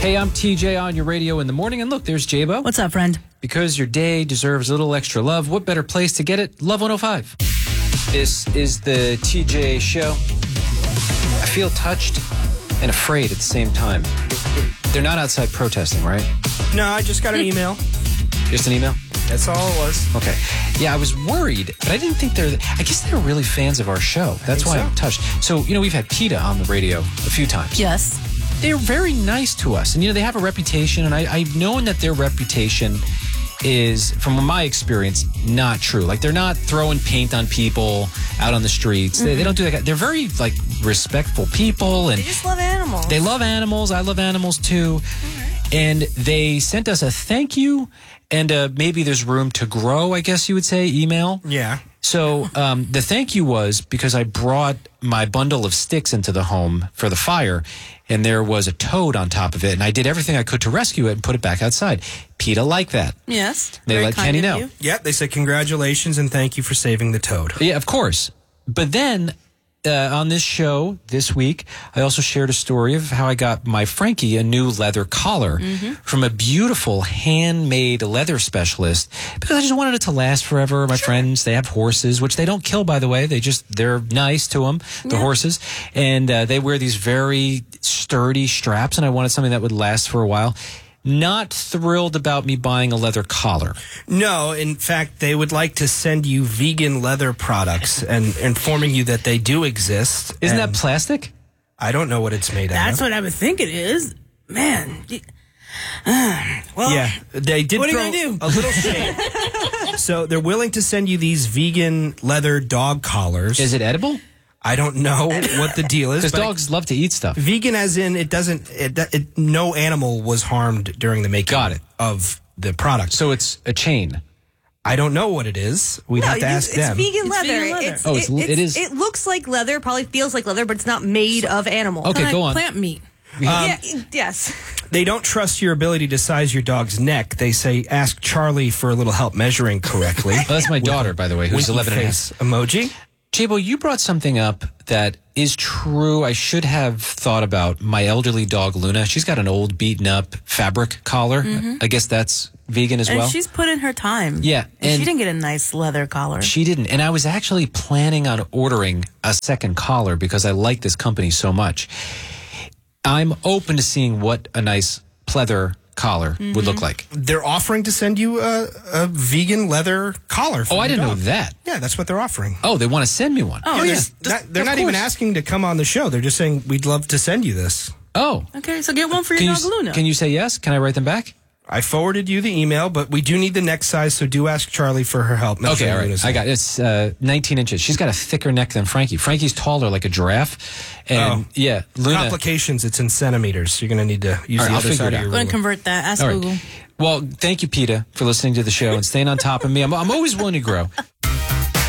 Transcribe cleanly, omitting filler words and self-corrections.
Hey, I'm TJ on your radio in the morning. And look, there's Jabo. What's up, friend? Because your day deserves a little extra love, what better place to get it? Love 105. This is the TJ show. I feel touched and afraid at the same time. They're not outside protesting, right? No, I just got an email. Just an email? That's all it was. Okay. Yeah, I was worried, but I didn't think I guess they're really fans of our show. That's why I'm touched. So, we've had PETA on the radio a few times. Yes. They're very nice to us. And, they have a reputation, and I've known that their reputation is, from my experience, not true. Like, they're not throwing paint on people out on the streets. They don't do that. They're very, respectful people. And they just love animals. They love animals. I love animals, too. And they sent us a thank you and maybe there's room to grow, I guess you would say, email. Yeah. So the thank you was because I brought my bundle of sticks into the home for the fire, and there was a toad on top of it, and I did everything I could to rescue it and put it back outside. PETA liked that. Yes. They let Kenny know. You. Yeah, they said congratulations and thank you for saving the toad. Yeah, of course. But then on this show this week, I also shared a story of how I got my Frankie a new leather collar from a beautiful handmade leather specialist because I just wanted it to last forever. My friends, they have horses, which they don't kill, by the way. They're nice to them, the horses. And they wear these very sturdy straps, and I wanted something that would last for a while. Not thrilled about me buying a leather collar. No, in fact, they would like to send you vegan leather products and informing you that they do exist. Isn't that plastic? I don't know what it's made out of. That's what I would think it is. Man. Well, yeah, they did what are throw you gonna do? a little shade. So they're willing to send you these vegan leather dog collars. Is it edible? I don't know what the deal is. Because dogs love to eat stuff. Vegan as in no animal was harmed during the making of the product. So it's a chain. I don't know what it is. We'd have to ask them. It's vegan leather. It is. It looks like leather, probably feels like leather, but it's not made of animals. Okay, go on. Plant meat. Yes. They don't trust your ability to size your dog's neck. They say, ask Charlie for a little help measuring correctly. Well, that's my daughter, by the way, who's 11 and a half. Emoji. Jabo, you brought something up that is true. I should have thought about my elderly dog, Luna. She's got an old, beaten-up fabric collar. I guess that's vegan as well. And she's put in her time. Yeah. And she didn't get a nice leather collar. She didn't. And I was actually planning on ordering a second collar because I like this company so much. I'm open to seeing what a nice pleather collar would look like. They're offering to send you a vegan leather collar. I didn't know that. Yeah, that's what they're offering. Oh, they want to send me one. Oh, yeah. yeah. They're not even asking to come on the show. They're just saying, we'd love to send you this. Oh. Okay, so get one for your dog, Luna. Can you say yes? Can I write them back? I forwarded you the email, but we do need the neck size, so do ask Charlie for her help. Okay, all right. I got it. It's 19 inches. She's got a thicker neck than Frankie. Frankie's taller, like a giraffe. And yeah, Luna. Complications, it's in centimeters, so you're going to need to use the other side of your Go ruler. and convert that. Ask All right. Google. Well, thank you, PETA, for listening to the show and staying on top of me. I'm always willing to grow.